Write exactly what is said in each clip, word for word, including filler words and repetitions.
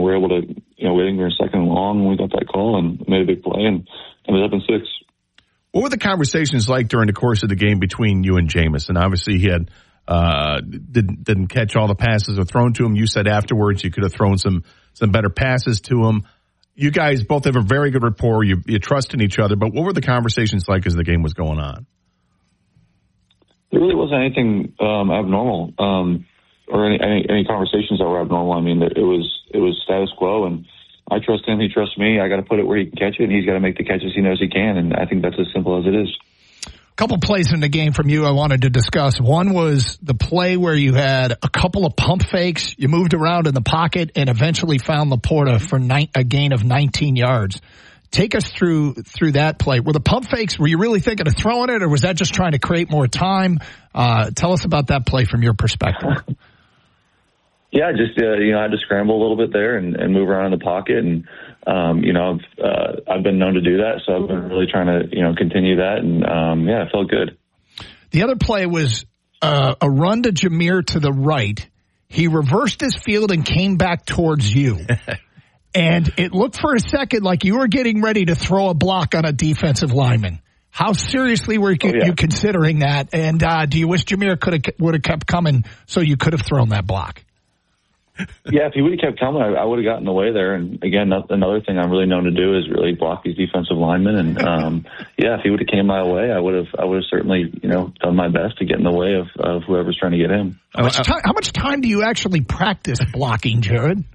we were able to, you know, waiting for a second and long when we got that call and made a big play and ended up in six. What were the conversations like during the course of the game between you and Jameis? And obviously he had uh, didn't didn't catch all the passes or thrown to him. You said afterwards you could have thrown some some better passes to him. You guys both have a very good rapport. You you trust in each other. But what were the conversations like as the game was going on? There really wasn't anything um, abnormal um, or any, any any conversations that were abnormal. I mean, it was it was status quo and. I trust him. He trusts me. I got to put it where he can catch it, and he's got to make the catches he knows he can. And I think that's as simple as it is. A couple plays in the game from you I wanted to discuss. One was the play where you had a couple of pump fakes. You moved around in the pocket and eventually found Laporta for ni- a gain of nineteen yards. Take us through through that play. Were the pump fakes, were you really thinking of throwing it, or was that just trying to create more time? Uh, tell us about that play from your perspective. Yeah, just, uh, you know, I had to scramble a little bit there and, and move around in the pocket. And, um, you know, I've, uh, I've been known to do that. So I've been really trying to, you know, continue that. And, um, yeah, it felt good. The other play was uh, a run to Jameer to the right. He reversed his field and came back towards you. And it looked for a second like you were getting ready to throw a block on a defensive lineman. How seriously were you, oh, yeah. you considering that? And uh, do you wish Jameer could have would have kept coming so you could have thrown that block? Yeah, if he would have kept coming, I, I would have gotten away there. And again, that's another thing I'm really known to do is really block these defensive linemen. And um, yeah, if he would have came my way, I would have, I would have certainly, you know, done my best to get in the way of, of whoever's trying to get him. How much, time, how much time do you actually practice blocking, Jared?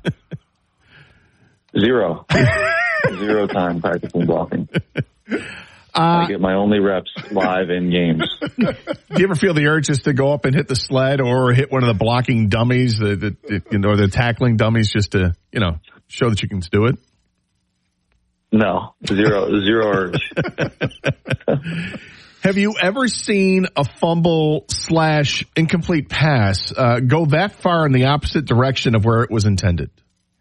Zero, zero time practicing blocking. Uh, I get my only reps live in games. Do you ever feel the urge just to go up and hit the sled or hit one of the blocking dummies, the, the, you know, the tackling dummies, just to, you know, show that you can do it? No, zero, zero urge. Have you ever seen a fumble slash incomplete pass uh, go that far in the opposite direction of where it was intended?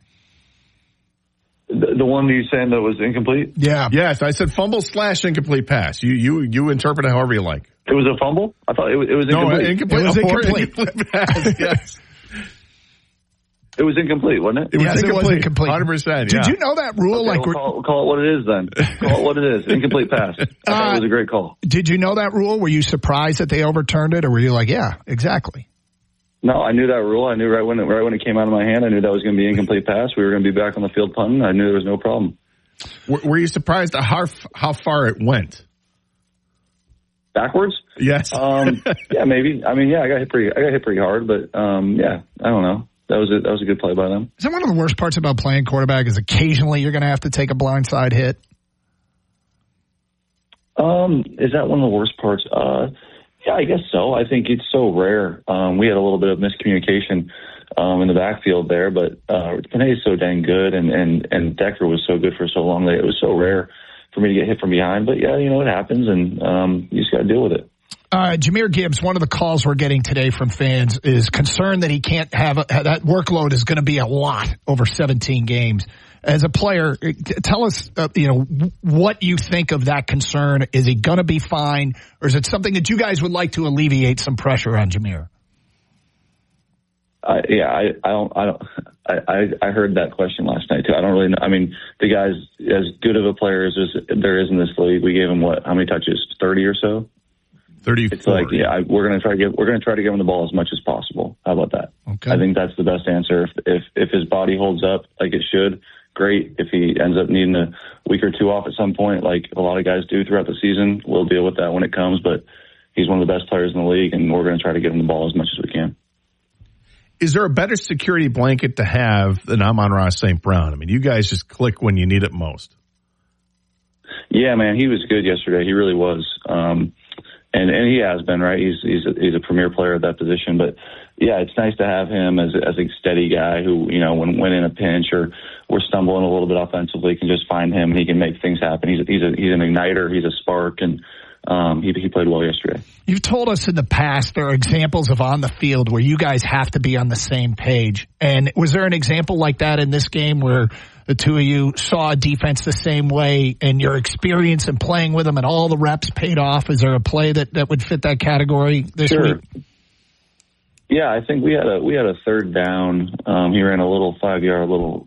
The, the one you saying that was incomplete? Yeah. Yes, I said fumble slash incomplete pass. You you you interpret it however you like. It was a fumble? I thought it was, it was incomplete. No, incomplete. It was incomplete. incomplete pass, yes. It was incomplete, wasn't it? It was yes, incomplete. It was incomplete. one hundred percent, Did yeah. you know that rule? Okay, like we'll call, we'll call it what it is then. Call it what it is. Incomplete pass. I thought Uh, it was a great call. Did you know that rule? Were you surprised that they overturned it, or were you like, yeah, exactly? No, I knew that rule. I knew right when it, right when it came out of my hand, I knew that was going to be incomplete pass. We were going to be back on the field punting. I knew there was no problem. Were, were you surprised at how how far it went? Backwards? Yes. Um, yeah, maybe. I mean, yeah, I got hit pretty. I got hit pretty hard, but um, yeah, I don't know. That was a, that was a good play by them. Is that one of the worst parts about playing quarterback? Is occasionally you're going to have to take a blindside hit? Um, is that one of the worst parts? Uh, yeah, I guess so. I think it's so rare. Um, we had a little bit of miscommunication um, in the backfield there, but uh, Penei is so dang good, and, and, and Decker was so good for so long that it was so rare for me to get hit from behind. But, yeah, you know, it happens, and um, you just got to deal with it. Uh, Jahmyr Gibbs, one of the calls we're getting today from fans is concerned that he can't have a, that workload is going to be a lot over seventeen games. As a player, tell us, uh, you know, what you think of that concern. Is he going to be fine, or is it something that you guys would like to alleviate some pressure on Jahmyr? Uh, yeah, I, I don't, I don't, I, I heard that question last night too. I don't really know. I mean, the guy's as good of a player as there is in this league. We gave him what? How many touches? thirty or so. thirty-four. It's like, yeah, I, we're going to try to give, we're going to try to give him the ball as much as possible. How about that? Okay. I think that's the best answer. If, if, if his body holds up like it should, great. If he ends up needing a week or two off at some point, like a lot of guys do throughout the season, we'll deal with that when it comes, but he's one of the best players in the league, and we're going to try to give him the ball as much as we can. Is there a better security blanket to have than Amon-Ra Saint Brown? I mean, you guys just click when you need it most. Yeah, man, he was good yesterday. He really was. Um, and, and he has been, right? He's, he's a, he's a premier player at that position, but yeah, it's nice to have him as a, as a steady guy who, you know, when, when in a pinch or we're stumbling a little bit offensively, can just find him and he can make things happen. He's a, he's a, he's an igniter. He's a spark, and um, he, he played well yesterday. You've told us in the past there are examples of on the field where you guys have to be on the same page. And was there an example like that in this game where the two of you saw a defense the same way and your experience in playing with them and all the reps paid off? Is there a play that, that would fit that category this sure. week? Yeah, I think we had a we had a third down. Um, he ran a little five yard little